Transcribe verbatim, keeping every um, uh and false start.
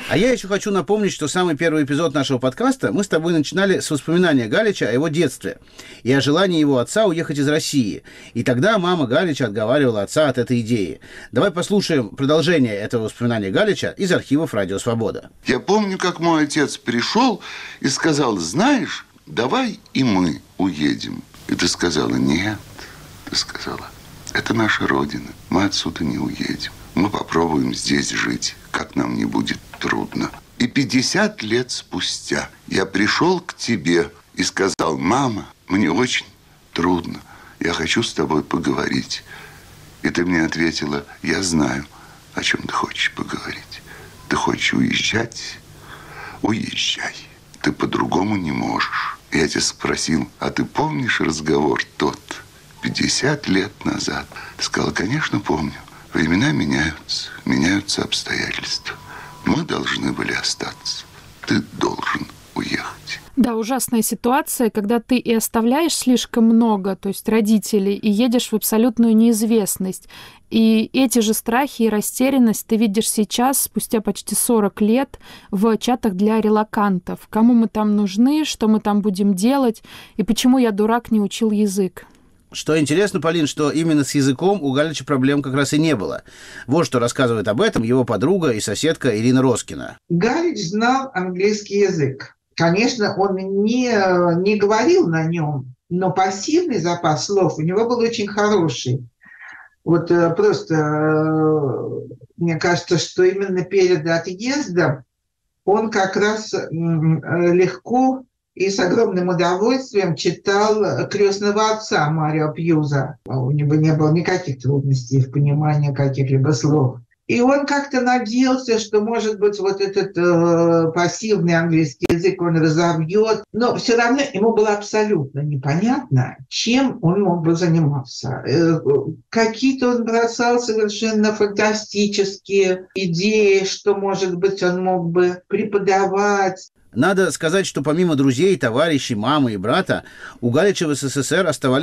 А я еще хочу напомнить, что самый первый эпизод нашего подкаста мы с тобой начинали с воспоминания Галича о его детстве и о желании его отца уехать из России. И тогда мама Галича отговаривала отца от этой идеи. Давай послушаем продолжение этого воспоминания Галича из архивов «Радио Свобода». Я помню, как мой отец пришел и сказал: знаешь, давай и мы уедем. И ты сказала: нет. Ты сказала: это наша родина, мы отсюда не уедем. Мы попробуем здесь жить, как нам не будет трудно. И пятьдесят лет спустя я пришел к тебе и сказал: мама, мне очень трудно, я хочу с тобой поговорить. И ты мне ответила: я знаю, о чем ты хочешь поговорить. Ты хочешь уезжать? Уезжай. Ты по-другому не можешь. Я тебя спросил: а ты помнишь разговор тот пятьдесят лет назад? Ты сказала: конечно, помню. Времена меняются, меняются обстоятельства. Мы должны были остаться. Ты должен уехать. Да, ужасная ситуация, когда ты и оставляешь слишком много, то есть родителей, и едешь в абсолютную неизвестность. И эти же страхи и растерянность ты видишь сейчас, спустя почти сорок лет, в чатах для релокантов. Кому мы там нужны, что мы там будем делать, и почему я, дурак, не учил язык. Что интересно, Полин, что именно с языком у Галича проблем как раз и не было. Вот что рассказывает об этом его подруга и соседка Ирина Роскина. Галич знал английский язык. Конечно, он не, не говорил на нем, но пассивный запас слов у него был очень хороший. Вот просто мне кажется, что именно перед отъездом он как раз легко и с огромным удовольствием читал «Крестного отца» Марио Пьюза. У него не было никаких трудностей в понимании каких-либо слов. И он как-то надеялся, что, может быть, вот этот э, пассивный английский язык он разовьет. Но все равно ему было абсолютно непонятно, чем он мог бы заниматься. Э, какие-то он бросал совершенно фантастические идеи, что, может быть, он мог бы преподавать. Надо сказать, что помимо друзей, товарищей, мамы и брата, у Галича в СССР оставались